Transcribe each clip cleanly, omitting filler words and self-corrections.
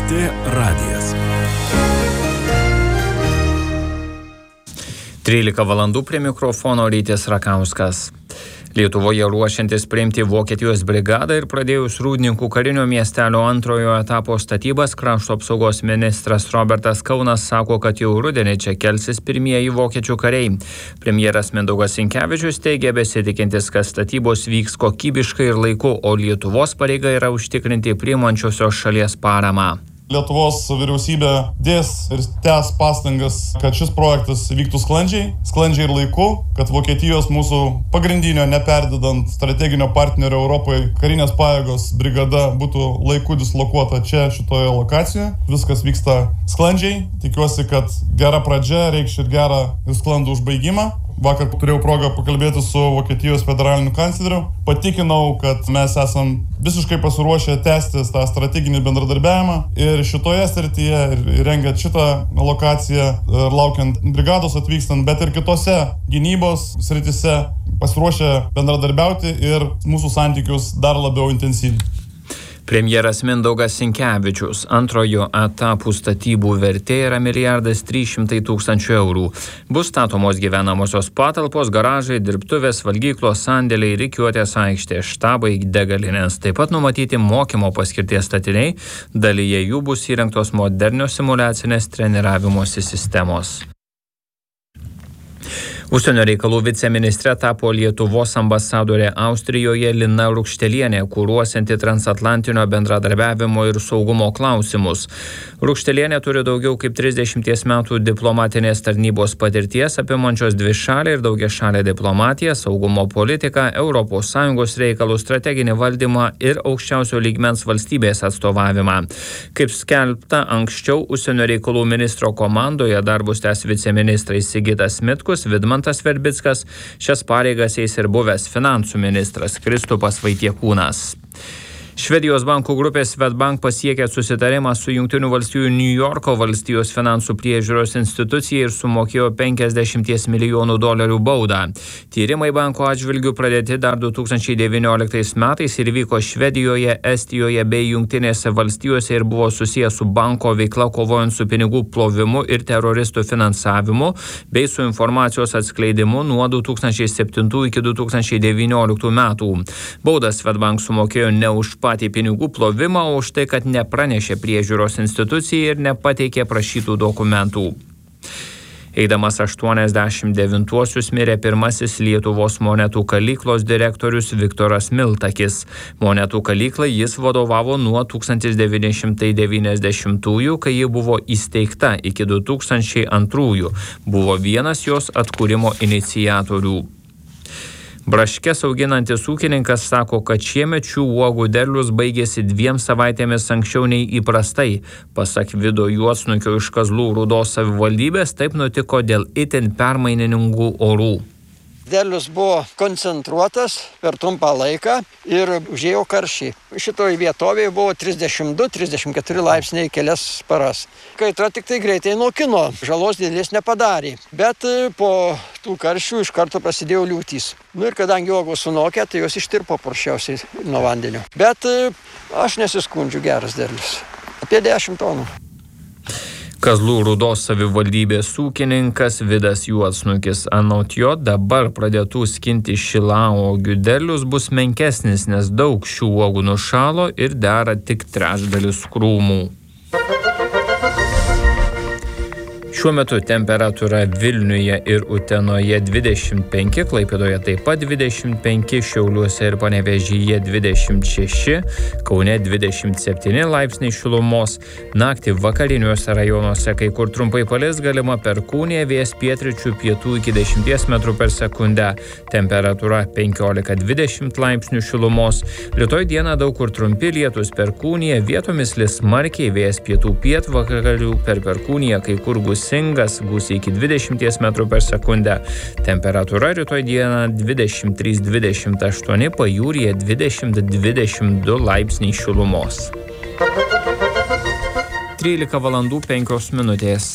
LRT radijas. 13 valandų prie mikrofono Rytis Rakauskas. Lietuvoje ruošiantis priimti Vokietijos brigadą ir pradėjus Rūdninkų karinio miestelio antrojo etapo statybas, krašto apsaugos ministras Robertas Kaunas sako, kad jau rudenį čia kelsis pirmieji vokiečių kariai. Premjeras Mindaugas Sinkevičius teigia besitikintis, kad statybos vyks kokybiškai ir laiku, o Lietuvos pareiga yra užtikrinti priimančiosios šalies paramą. Lietuvos vyriausybė dės ir tęs pastangas, kad šis projektas vyktų sklandžiai ir laiku, kad Vokietijos mūsų pagrindinio neperdedant strateginio partnerio Europoje karinės pajėgos brigada būtų laiku dislokuota čia šitoje lokacijoje. Viskas vyksta sklandžiai. Tikiuosi, kad gera pradžia reikš ir gerą ir sklandų užbaigimą. Vakar turėjau progą pakalbėti su Vokietijos federaliniu kancleriu. Patikinau, kad mes esam visiškai pasiruošę tęsti tą strateginį bendradarbiavimą ir šitoje srityje, ir rengiant šitą lokaciją, ir laukiant brigados atvykstant, bet ir kitose gynybos srityse pasiruošę bendradarbiauti ir mūsų santykius dar labiau intensyvinti. Premjeras Mindaugas Sinkevičius. Antrojo etapų statybų vertė yra 1,3 milijardo eurų. Bus statomos gyvenamosios patalpos, garažai, dirbtuvės, valgyklos, sandėliai, rikiuotės aikštė, štabai, degalinės. Taip pat numatyti mokymo paskirties statiniai. Dalyje jų bus įrengtos modernios simuliacinės treniravimosi sistemos. Užsienio reikalų viceministre tapo Lietuvos ambasadorė Austrijoje Lina Rukštelienė, kuruosianti transatlantinio bendradarbiavimo ir saugumo klausimus. Rukštelienė turi daugiau kaip 30 metų diplomatinės tarnybos patirties, apimančios dvišalę ir daugiašalę diplomatiją, saugumo politiką, ES reikalų strateginį valdymą ir aukščiausio lygmens valstybės atstovavimą. Kaip skelbta anksčiau, užsienio reikalų ministro komandoje darbus tęs viceministrai Sigitas Mitkus, Vidmantas Verbickas, šias pareigas eis ir buvęs finansų ministras Kristupas Vaitiekūnas. Švedijos bankų grupė Swedbank pasiekė susitarimą su Jungtinių valstijų Niujorko valstijos finansų priežiūros institucija ir sumokėjo $50 milijonų baudą. Tyrimai banko atžvilgių pradėti dar 2019 metais ir vyko Švedijoje, Estijoje bei Jungtinėse valstijose ir buvo susijęs su banko veikla kovojant su pinigų plovimu ir teroristų finansavimu bei su informacijos atskleidimu nuo 2007 iki 2019 metų. Baudas Swedbank sumokėjo ne už patį pinigų plovimą, o už tai, kad nepranešė priežiūros institucijai ir nepateikė prašytų dokumentų. Eidamas 89-uosius mirė pirmasis Lietuvos monetų kalyklos direktorius Viktoras Miltakis. Monetų kalyklai jis vadovavo nuo 1990-ųjų, kai ji buvo įsteigta, iki 2002. Buvo vienas jos atkūrimo iniciatorių. Braškes auginantis ūkininkas sako, kad šiemet šių uogų derlius baigėsi 2 savaitėmis anksčiau nei įprastai. Pasak Vido Juodsnukio iš Kazlų Rūdos savivaldybės, taip nutiko dėl itin permainingų orų. Derlius buvo koncentruotas per trumpą laiką ir užėjo karščiai. Šitoje vietovėje buvo 32-34 laipsniai kelias paras. Kaitra tik tai greitai nokino, žalos didelės nepadarė. Bet po tų karščių iš karto prasidėjo liūtys. Ir kadangi uogos sunokė, tai jos ištirpo paprasčiausiai nuo vandenio. Bet aš nesiskundžiu, geras derlius. Apie 10 tonų. Kazlų Rūdos savivaldybės ūkininkas Vidas Juodsnukis. Anot jo, dabar pradėtų skinti šilauogių derlius bus menkesnis, nes daug šių uogų nušalo ir dera tik trečdalis krūmų. Šiuo metu temperatūra Vilniuje ir Utenoje 25, Klaipėdoje taip pat 25, Šiauliuose ir Panevėžyje 26, Kaune 27 laipsniai šilumos. Naktį vakariniuose rajonuose kai kur trumpai palis, galima perkūnija, vėjas pietryčių pietų iki 10 metrų per sekundę. Temperatūra 15-20 laipsnių šilumos. Rytoj dieną daug kur trumpi lietūs, perkūnija, vietomis lis smarkiai, vėjas pietų pietvakarių, per perkūniją kai kur gūsingas, gūsiai iki 20 metrų per sekundę. Temperatūra rytoj dieną 23-28, pajūryje 20-22 laipsniai šilumos. 13 valandų 5 minutės.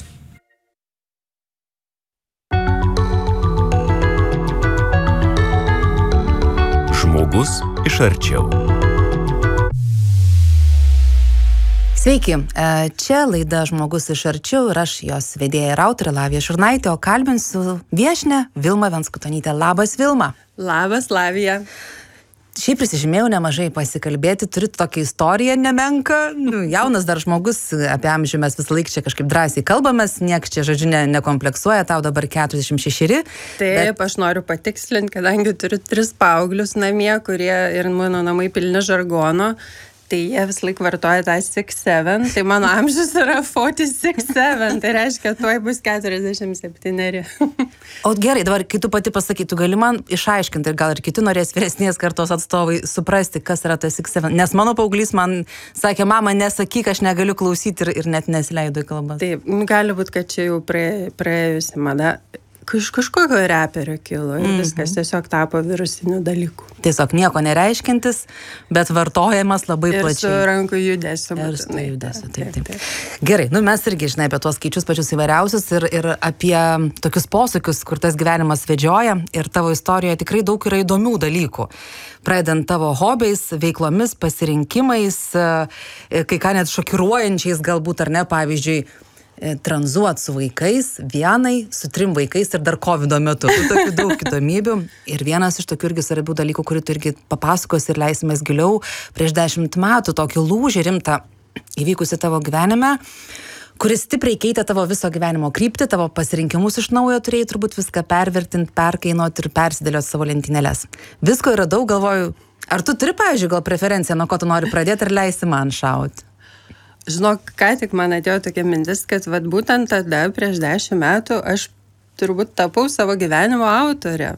Žmogus iš arčiau. Sveiki, čia laida Žmogus iš arčiau ir aš jos vedėja ir autorė Lavija Šurnaitė, o kalbinsiu viešnią Vilmą Venskutonytę. Labas, Vilma. Labas, Lavija. Šiaip prisižymėjau nemažai pasikalbėti, turiu tokią istoriją nemenką, jaunas dar žmogus, apie amžių mes visą laiką čia kažkaip drąsiai kalbamės, nieks čia, žodžiu, nekompleksuoja, tau dabar 46. Taip, aš noriu patikslinti, kadangi turiu 3 paauglius namie, kurie ir mano namai pilni žargono, tai jie vis laik vartoja tą 6-7, tai mano amžius yra 46-7, tai reiškia, tuoj bus 47. O gerai, dabar, kai tu pati pasakai, tu gali man išaiškinti ir gal ir kiti norės vyresnės kartos atstovai suprasti, kas yra tas 6-7, nes mano paauglys man sakė, mama, nesakyk, aš negaliu klausyti ir net nesileido į kalbas. Taip, gali būti, kad čia jau praėjusi mada. Kažkokio reperio kilo ir viskas tiesiog tapo virusiniu dalyku. Tiesiog nieko nereiškintis, bet vartojamas labai plačiai. Ir su rankų judesiu. Ir su judesiu, taip. Gerai, mes irgi žinai apie tuos skaičius pačius įvairiausius ir apie tokius posūkius, kur tas gyvenimas vedžioja ir tavo istorijoje tikrai daug yra įdomių dalykų. Pradedant tavo hobiais, veiklomis, pasirinkimais, kai ką net šokiruojančiais galbūt ar ne, pavyzdžiui, tranzuot su vaikais, vienai, su 3 vaikais ir dar COVID metu. Tokių daug įdomybių. Ir vienas iš tokių irgi svarbių dalykų, kurį tu irgi papasakos ir leisimės giliau, prieš 10 metų tokį lūžį rimtą įvykusi tavo gyvenime, kuris stipriai keitė tavo viso gyvenimo kryptį, tavo pasirinkimus iš naujo turėjai turbūt viską pervertinti, perkainuoti ir persidėlioti savo lentynėles. Visko yra daug, galvoju, ar tu turi, pavyzdžiui, gal preferenciją, nuo ko tu nori pradėti ir leisi man šauti? Žinok, ką tik man atėjo tokia mintis, kad būtent tada, prieš 10 metų, aš turbūt tapau savo gyvenimo autorė.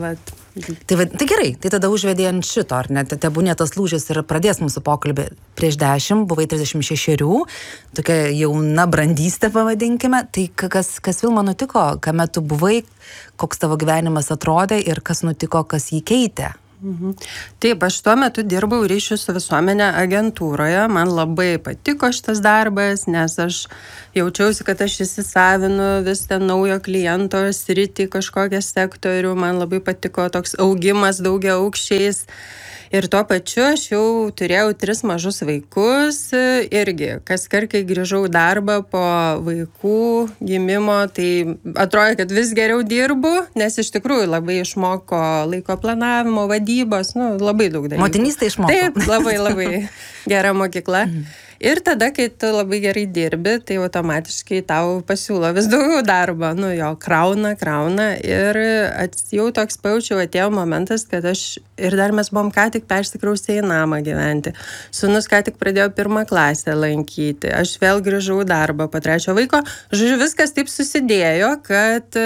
Tai gerai, tai tada užvedė ant šito, ar ne? Tebūnė tas lūžis ir pradės mūsų pokalbį. Prieš 10, buvai 36, tokia jauna brandystė pavadinkime. Tai kas Vilma nutiko, kame tu buvai, koks tavo gyvenimas atrodė ir kas nutiko, kas jį keitė? Taip, aš tuo metu dirbau ryšių su visuomenė agentūroje, man labai patiko šitas darbas, nes aš jaučiausi, kad aš įsisavinu vis ten naujo kliento sritį, kažkokią sektorių, man labai patiko toks augimas daugia aukščiais. Ir tuo pačiu aš jau turėjau 3 mažus vaikus irgi. Kaskart, kai grįžau darbą po vaikų gimimo, tai atrodė, kad vis geriau dirbu, nes iš tikrųjų labai išmoko laiko planavimo, vadybos, labai daug dalykų. Motinystė išmoko. Taip, labai gera mokykla. Ir tada, kai tu labai gerai dirbi, tai automatiškai tau pasiūlo vis daugiau darbo. Krauna. Ir jau toks pajaučiau, atėjo momentas, kad ir dar mes buvom ką tik persikraustę į namą gyventi. Sūnus ką tik pradėjo 1 klasę lankyti. Aš vėl grįžau į darbą po 3 vaiko. Žodžiu, viskas taip susidėjo, kad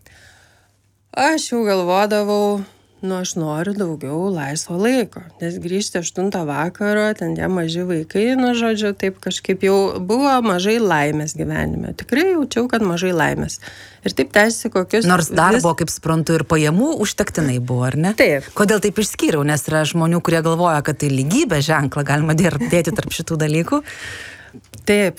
aš jau galvodavau, aš noriu daugiau laisvo laiko, nes grįžti 8 vakaro, ten tie maži vaikai, žodžiu, taip kažkaip jau buvo mažai laimės gyvenime. Tikrai jaučiau, kad mažai laimės. Ir taip tęsiasi kokius... Nors darbo, kaip suprantu, ir pajamų užtektinai buvo, ar ne? Taip. Kodėl taip išskyriau? Nes yra žmonių, kurie galvoja, kad tai lygybė ženklą galima dėti tarp šitų dalykų. Taip.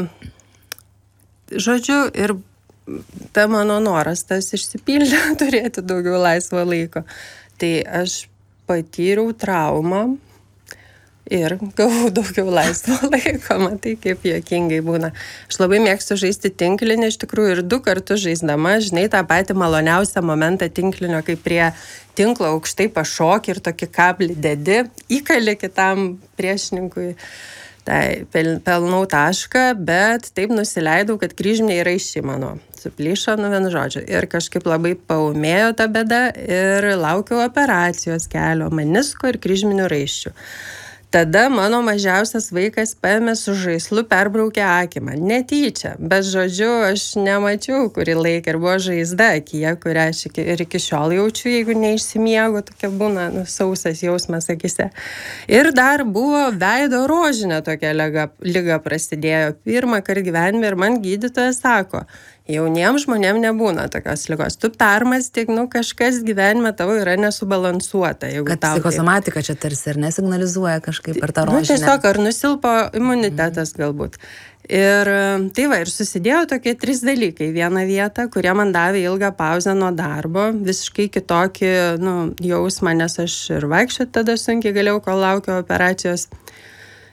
Žodžiu, ir ta mano noras tas išsipildė turėti daugiau laisvo laiko. Tai aš patyriau traumą ir gavau daugiau laisvo laiko. Matai, kaip juokingai būna. Aš labai mėgstu žaisti tinklinį, iš tikrųjų ir 2 kartus žaisdama, žinai, tą patį maloniausią momentą tinklinio, kai prie tinklo aukštai pašoki ir tokį kablį dedi, įkali kitam priešininkui. Tai pelnau tašką, bet taip nusileidau, kad kryžminiai raiščiai mano suplyšo, vienu žodžiu. Ir kažkaip labai paūmėjo ta bėda ir laukiau operacijos kelio, menisko ir kryžminių raiščių. Tada mano mažiausias vaikas paėmė su žaislu, perbraukė akį man. Netyčia, bet žodžiu, aš nemačiau kurį laiką ir buvo žaizda akyje, kurią aš ir iki šiol jaučiu, jeigu neišsimiegu, tokia būna sausas jausmas akyse. Ir dar buvo veido rožinė tokia liga prasidėjo 1 kartą gyvenime ir man gydytojas sako, jauniems žmonėms nebūna tokios ligos. Tu permąstyk, kažkas gyvenime tavo yra nesubalansuota. Kad psichosomatika čia tarsi ir nesignalizuoja kažkaip per tą rožinę. Tiesiog ar nusilpo imunitetas galbūt. Ir tai ir susidėjo tokie 3 dalykai. Viena vieta, kurie man davė ilgą pauzę nuo darbo, visiškai kitokį jausmą, nes aš ir vaikščioti tada sunkiai galėjau, kol laukiau operacijos.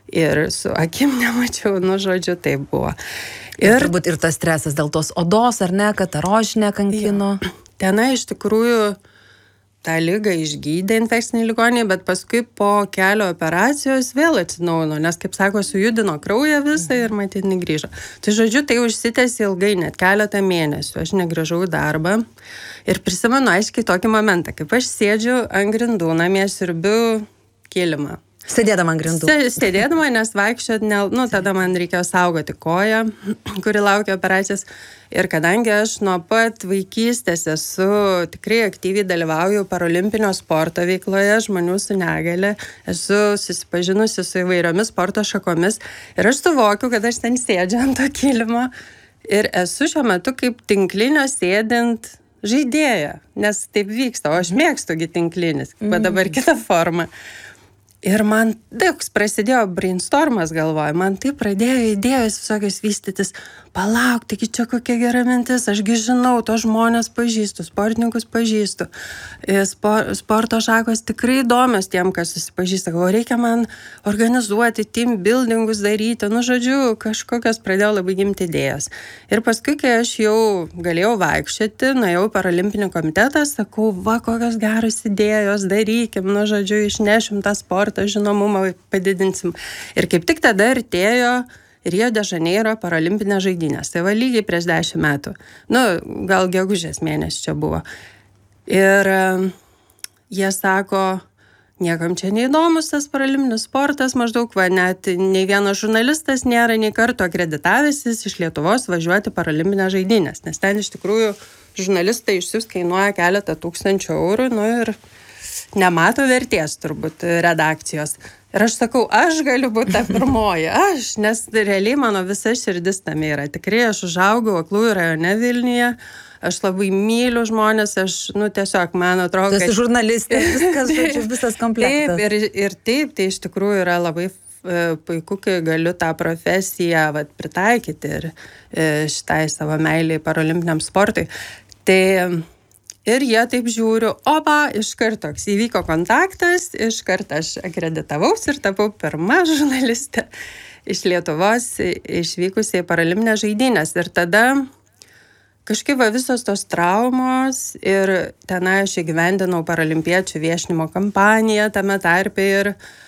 ir su akim nemačiau, nu, žodžiu, tai buvo. Ir turbūt ir tas stresas dėl tos odos, ar ne, kad ta rožinė kankino. Tenai iš tikrųjų tą ligą išgydė infekcinį ligonį, bet paskui po kelio operacijos vėl atsinaujino, nes, kaip sako, sujudino kraują visą ir matyt negrįžo. Tai žodžiu, tai užsitęsė ilgai, net keletą mėnesių. Aš negrįžau į darbą ir prisimenu aiškiai tokį momentą, kaip aš sėdžiu ant grindų, namie siurbiu kilimą. Sėdėdama ant grindų. Sėdėdama, nes vaikščiot, tada man reikėjo saugoti koją, kuri laukia operacijos. Ir kadangi aš nuo pat vaikystės esu tikrai aktyviai dalyvauju parolimpinio sporto veikloje, žmonių su negale, esu susipažinusi su įvairiomis sporto šakomis ir aš suvokiu, kad aš ten sėdžiu ant to kilimo ir esu šiuo metu kaip tinklinio sėdint žaidėja, nes taip vyksta, o aš mėgstugi tinklinis, bet dabar kita forma. Ir man toks prasidėjo brainstormas galvoje, man tai pradėjo idėjos visokios vystytis, palauk, taigi čia kokia gera mintis, ašgi žinau, to žmonės pažįstu, sportininkus pažįstu, sporto šakos tikrai įdomios tiem, kas susipažįsta, galvoju, reikia man organizuoti, team buildingus daryti, nu žodžiu, kažkokios pradėjo labai gimti idėjos. Ir paskui, kai aš jau galėjau vaikščioti, nuėjau į parolimpinį komitetą, sakau, va, kokios geros idėjos, darykim, nu žodžiu, išnešim tą sportą, žinomumą padidinsim. Ir kaip tik tada artėjo Rio de Janeiro parolimpinės žaidynės. Tai va lygiai prieš 10 metų. Nu, gal gegužės mėnesį čia buvo. Ir jie sako, niekam čia neįdomus tas parolimpinis sportas, maždaug va, net nei vienas žurnalistas nėra nei karto akreditavęsis iš Lietuvos važiuoti parolimpinės žaidynės. Nes ten iš tikrųjų žurnalistai išsiųs kainuoja keletą tūkstančių eurų, nu ir nemato vertės turbūt redakcijos. Ir aš sakau, aš galiu būti ta pirmoji, nes realiai mano visa širdis tame yra. Tikrai aš užaugau Aklųjų rajone Vilniuje, aš labai myliu žmonės, aš, tiesiog man atrodo, kad... Tu esi žurnalistė, visas komplektas. Taip, ir taip, tai iš tikrųjų yra labai puiku, kai galiu tą profesiją pritaikyti ir šitai savo meiliai parolimpiniam sportui. Tai... Ir jie taip žiūriu, iš karto toks įvyko kontaktas, iš karto aš akreditavausi ir tapau pirma žurnalistė iš Lietuvos išvykusiai į parolimpinės žaidynės. Ir tada kažkaip visos tos traumos ir tenai aš įgyvendinau parolimpiečių viešinimo kampaniją tame tarpe ir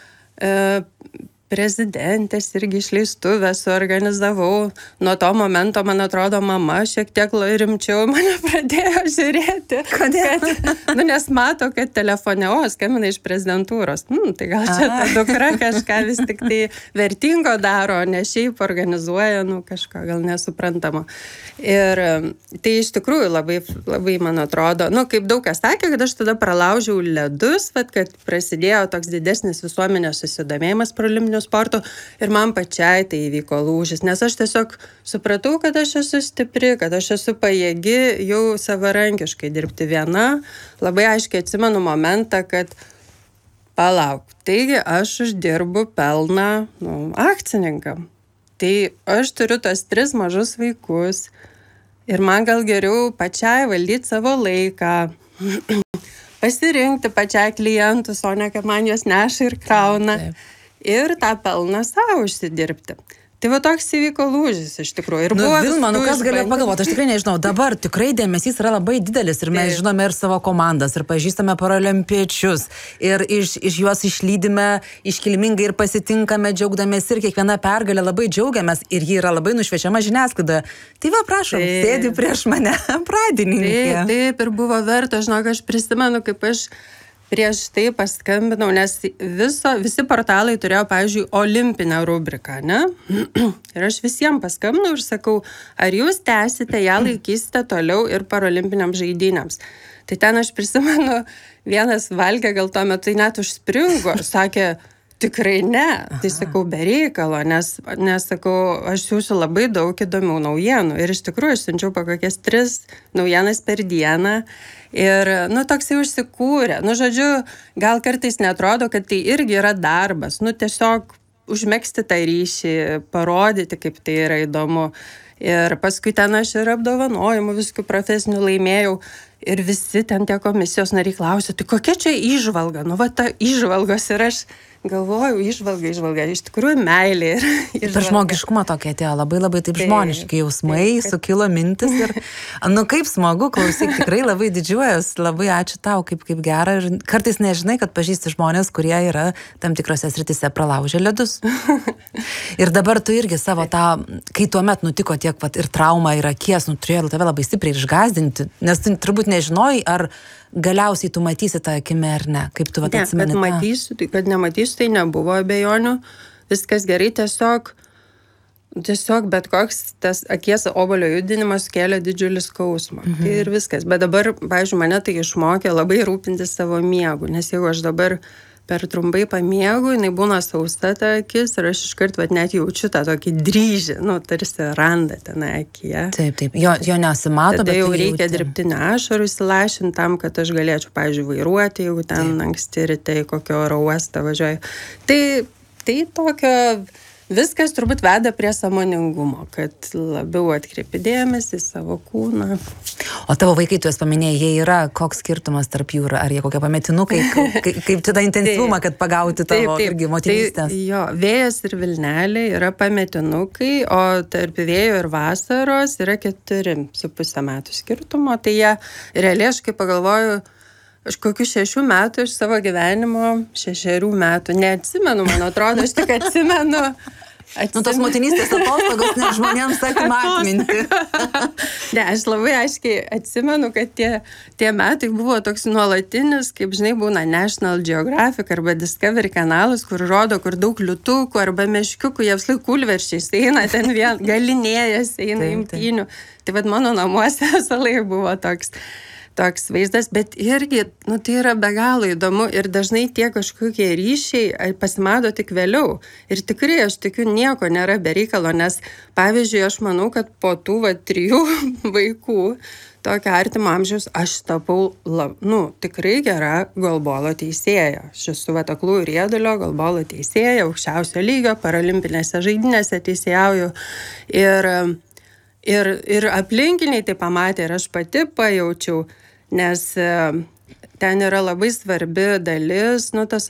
prezidentės irgi išleistuvę suorganizavau. Nuo to momento, man atrodo, mama šiek tiek rimčiau mane pradėjo žiūrėti. Kodėl? Nes mato, kad telefone, skambina iš prezidentūros. Tai gal čia ta dukra kažką vis tik tai vertingo daro, ne šiaip organizuoja, kažką gal nesuprantamo. Ir tai iš tikrųjų labai, labai man atrodo, kaip daug kas sakė, kad aš tada pralaužiau ledus, kad prasidėjo toks didesnis visuomenės susidomėjimas parolimpiniu sportu ir man pačiai tai įvyko lūžis, nes aš tiesiog supratau, kad aš esu stipri, kad aš esu pajėgi jau savarankiškai dirbti viena. Labai aiškiai atsimenu momentą, kad palauk, taigi aš uždirbu pelną akcininkam. Tai aš turiu tos 3 mažus vaikus ir man gal geriau pačiai valdyti savo laiką, pasirinkti pačiai klientus, o ne kad man juos neša ir krauna. Taip. Ir tą pelną savo užsidirbti. Tai va toks įvyko lūžis iš tikrųjų. Ir Vilma, kas galėjo pagalvoti, aš tikrai nežinau, dabar tikrai dėmesys yra labai didelis ir mes žinome ir savo komandas, ir pažįstame parolimpiečius, ir iš juos išlydime iškilmingai ir pasitinkame, džiaugdamės ir kiekviena pergalė labai džiaugiamės ir ji yra labai nušviečiama žiniasklaidoje. Tai va, prašom, sėdi prieš mane, pradininkė. Taip, ir buvo verta, žinok, aš prisimenu, kaip aš prieš tai paskambinau, nes visi portalai turėjo, pavyzdžiui, olimpinę rubriką, ne? Ir aš visiems paskambinau ir sakau, ar jūs tęsite ją, laikysite toliau ir parolimpiniam žaidynėms. Tai ten aš prisimenu, vienas valgė gal tuo metu net užspringo, sakė, tikrai ne. Tai sakau, be reikalo, nes sakau, aš siūsiu labai daug įdomių naujienų. Ir iš tikrųjų aš siunčiau po kokias 3 naujienas per dieną. Ir, toksai užsikūrė. Žodžiu, gal kartais netrodo, kad tai irgi yra darbas. Tiesiog užmegzti tą ryšį, parodyti, kaip tai yra įdomu. Ir paskui ten aš ir apdovanojimų viskų profesinių laimėjau. Ir visi ten tie komisijos nariai klausė, tai kokia čia įžvalga? Nu, va ta įžvalgos ir aš galvoju, įžvalga, iš tikrųjų meilė. Per žmogiškumą tokia atėjo, labai taip žmoniški jausmai, sukilo mintis ir, nu kaip smagu, klausyk, tikrai labai didžiuojas, labai ačiū tau, kaip gera ir kartais nežinai, kad pažįsti žmonės, kurie yra tam tikrose sritise pralaužę ledus. Ir dabar tu irgi savo tą, kai tuomet nutiko tiek vat, ir trauma, ir akies, nu turėjo tave labai stipriai išgąsdinti, nes tu turbūt nežinojai, ar galiausiai tu matysi tą akimę ar ne, kaip tu atsimeni. Kad nematysiu, tai nebuvo abejonių, viskas gerai, tiesiog bet koks tas akies obuolio judinimas kėlė didžiulį skausmą. Tai ir viskas, bet dabar, pavyzdžiui, mane tai išmokė labai rūpintis savo miegu, nes jeigu aš dabar per trumpai pamiegu, jinai būna sausa ta akis ir aš iškart net jaučiu tą tokį dryžį, nu, tarsi randa ten akyje. Taip, jo nesimato, bet jau reikia dirbtinį ašarų įsilašinti tam, kad aš galėčiau, pavyzdžiui, vairuoti, jeigu ten anksti ryte į kokio oro uostą važiuoju. Tai tokio viskas turbūt veda prie sąmoningumo, kad labiau atkreipi dėmesį į savo kūną. O tavo vaikai, tu jas paminėjai, jie yra, koks skirtumas tarp jų, ar jie kokie pametinukai, kaip tada intensyvumą, kad pagauti tavo irgi motinystės? Jo, Vėjas ir Vilnelė yra pametinukai, o tarp Vėjo ir Vasaros yra 4,5 metų skirtumo. Tai jie realiai, aš kaip pagalvoju, aš kokių 6 metų iš savo gyvenimo, 6 metų, neatsimenu, man atrodo, aš tik atsimenu. Nu, tos motinystės atostogos, nes žmonėms atima atminti. Ne, aš labai aiškiai atsimenu, kad tie metai buvo toks nuolatinis, kaip žinai, būna National Geographic arba Discovery kanalas, kur rodo, kur daug liutukų arba meškiukų, jie visai kulverčiais eina, ten vien galinėjas eina imtynių. Tai vad mano namuose visai buvo toks vaizdas, bet irgi, nu, tai yra be galo įdomu ir dažnai tie kažkokie ryšiai pasimato tik vėliau. Ir tikrai, aš tikiu, nieko nėra be reikalo, nes, pavyzdžiui, aš manau, kad po tų 3 vaikų, tokio artimo amžiaus, aš tapau, tikrai gera golbolo teisėja. Aš esu Aklųjų riedulio golbolo teisėja, aukščiausio lygio, paralimpinėse žaidynėse teisėjauju. Ir aplinkiniai tai pamatė ir aš pati pajaučiau, nes ten yra labai svarbi dalis, tas